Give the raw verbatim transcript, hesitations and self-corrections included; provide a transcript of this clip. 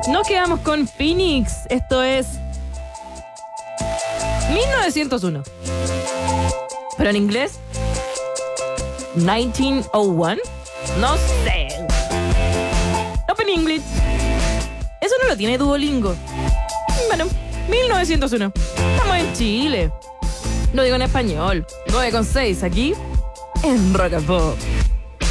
Nos quedamos con Phoenix. Esto es mil novecientos uno. Pero en inglés, nineteen oh one. No sé. Open English. Eso no lo tiene Duolingo. Bueno, mil novecientos uno. Estamos en Chile. Lo digo en español. nueve con seis aquí en Rock and Pop.